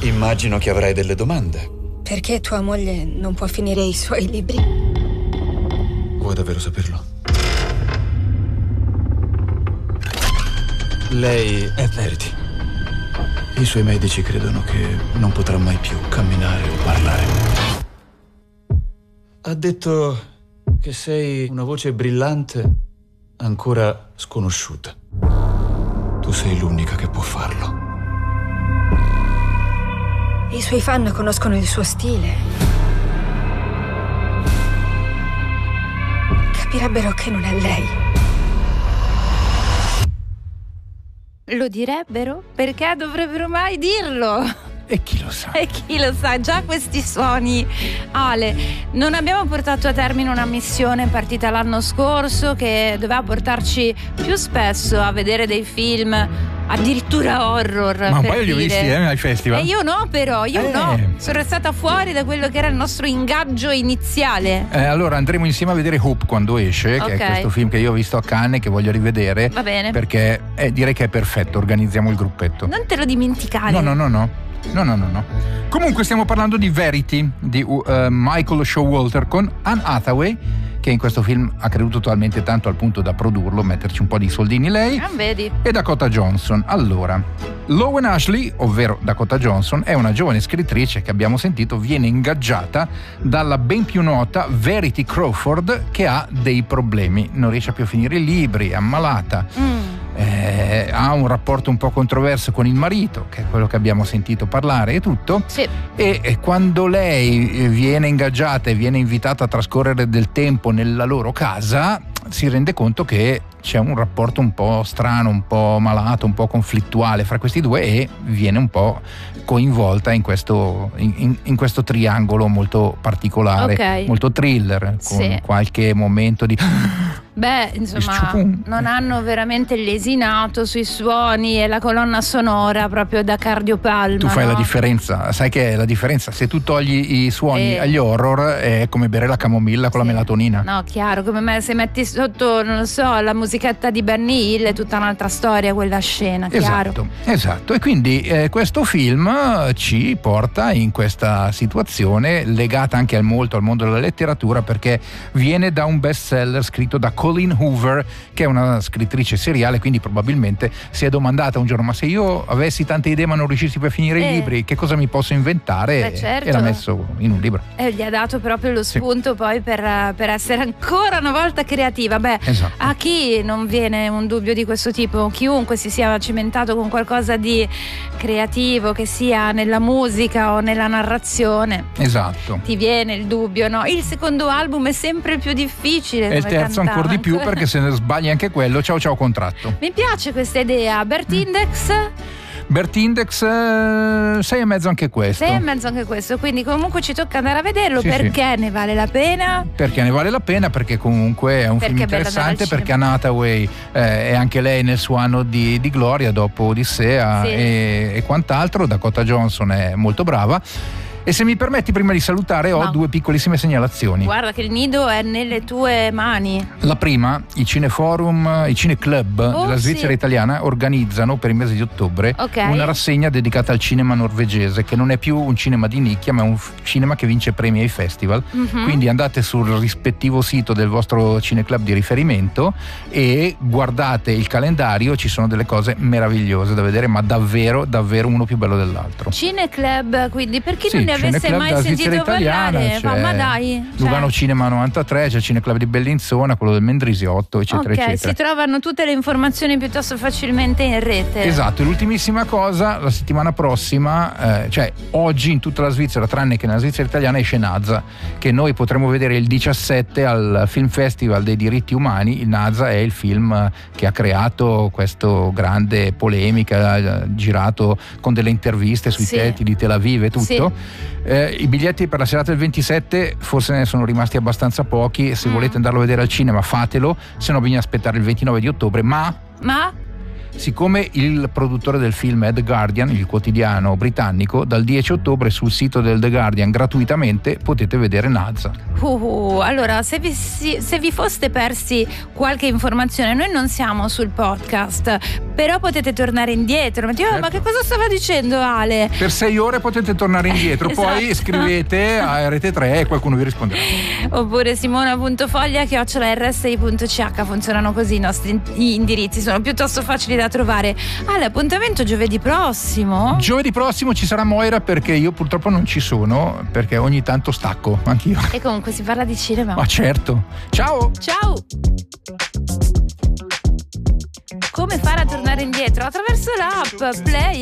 Immagino che avrai delle domande. Perché tua moglie non può finire i suoi libri? Vuoi davvero saperlo? Lei è Verity. I suoi medici credono che non potrà mai più camminare o parlare. Ha detto che sei una voce brillante, ancora sconosciuta. Tu sei l'unica che può farlo. I suoi fan conoscono il suo stile. Capirebbero che non è lei. Lo direbbero? Perché dovrebbero mai dirlo? E chi lo sa? E chi lo sa, già questi suoni. Ale, non abbiamo portato a termine una missione partita l'anno scorso che doveva portarci più spesso a vedere dei film, addirittura horror. Ma un paio li ho visti ai festival. E io no, però, no. Sono restata fuori da quello che era il nostro ingaggio iniziale. Allora andremo insieme a vedere Hoop quando esce, che è questo film che io ho visto a Cannes e che voglio rivedere. Va bene. Perché direi che è perfetto, organizziamo il gruppetto. Non te lo dimenticare. No. Comunque stiamo parlando di Verity di Michael Showalter con Anne Hathaway, che in questo film ha creduto talmente tanto al punto da produrlo, metterci un po' di soldini lei, vedi. E Dakota Johnson. Allora, Lowen Ashley, ovvero Dakota Johnson, è una giovane scrittrice che abbiamo sentito viene ingaggiata dalla ben più nota Verity Crawford, che ha dei problemi, non riesce più a finire i libri, è ammalata. Ha un rapporto un po' controverso con il marito, che è quello che abbiamo sentito parlare e tutto. Sì. E quando lei viene ingaggiata e viene invitata a trascorrere del tempo nella loro casa, si rende conto che c'è un rapporto un po' strano, un po' malato, un po' conflittuale fra questi due, e viene un po' coinvolta in questo triangolo molto particolare, molto thriller, con qualche momento di... Beh, insomma, non hanno veramente lesinato sui suoni e la colonna sonora proprio da cardiopalma. Tu fai la differenza, sai che è la differenza? Se tu togli i suoni agli horror è come bere la camomilla con la melatonina. No, chiaro, come me se metti sotto, non lo so, la musichetta di Benny Hill è tutta un'altra storia quella scena, chiaro. Esatto, e quindi questo film ci porta in questa situazione legata anche molto al mondo della letteratura, perché viene da un bestseller scritto da Colleen Hoover, che è una scrittrice seriale, quindi probabilmente si è domandata un giorno: ma se io avessi tante idee ma non riuscissi più a finire i libri, che cosa mi posso inventare? Certo. E l'ha messo in un libro. E gli ha dato proprio lo spunto poi per essere ancora una volta creativa. Esatto. A chi non viene un dubbio di questo tipo? Chiunque si sia cimentato con qualcosa di creativo, che sia nella musica o nella narrazione, esatto, ti viene il dubbio, no? Il secondo album è sempre il più difficile, e il terzo ancora di più, perché se ne sbagli anche quello, ciao contratto. Mi piace questa idea. Bert Index 6,5 anche questo. 6,5 anche questo, quindi comunque ci tocca andare a vederlo, perché ne vale la pena? Perché ne vale la pena, perché comunque è un film interessante, perché Anne Hathaway è anche lei nel suo anno di gloria dopo Odissea e quant'altro. Dakota Johnson è molto brava. E se mi permetti, prima di salutare, ho due piccolissime segnalazioni. Guarda che il nido è nelle tue mani. La prima, i cineforum, i cineclub della Svizzera italiana organizzano per il mese di ottobre una rassegna dedicata al cinema norvegese, che non è più un cinema di nicchia, ma è un cinema che vince premi ai festival. Quindi andate sul rispettivo sito del vostro cineclub di riferimento e guardate il calendario, ci sono delle cose meravigliose da vedere, ma davvero uno più bello dell'altro. Cineclub, quindi, per chi non ne avesse mai sentito parlare, ma dai, Lugano Cinema 93, c'è il Cineclub di Bellinzona, quello del Mendrisiotto, eccetera, eccetera. Si trovano tutte le informazioni piuttosto facilmente in rete. Esatto. E l'ultimissima cosa, la settimana prossima, cioè oggi in tutta la Svizzera, tranne che nella Svizzera italiana, esce Naza, che noi potremo vedere il 17 al Film Festival dei diritti umani. Il Naza è il film che ha creato questo grande polemica, girato con delle interviste sui tetti di Tel Aviv e tutto. I biglietti per la serata del 27 forse ne sono rimasti abbastanza pochi. Se volete andarlo a vedere al cinema, fatelo, se no bisogna aspettare il 29 di ottobre. Ma siccome il produttore del film è The Guardian, il quotidiano britannico, dal 10 ottobre sul sito del The Guardian gratuitamente potete vedere Nazza. Allora, se vi foste persi qualche informazione, noi non siamo sul podcast, però potete tornare indietro. Ma che cosa stava dicendo Ale? Per 6 ore potete tornare indietro, Esatto. Poi scrivete a RT3 e qualcuno vi risponderà. Oppure simona.foglia@rsi.ch, funzionano così i nostri indirizzi, sono piuttosto facili da trovare. Ale, appuntamento giovedì prossimo. Giovedì prossimo ci sarà Moira, perché io purtroppo non ci sono, perché ogni tanto stacco anch'io. E comunque si parla di cinema. Ma certo. Ciao. Come fare a tornare indietro? Attraverso l'app Play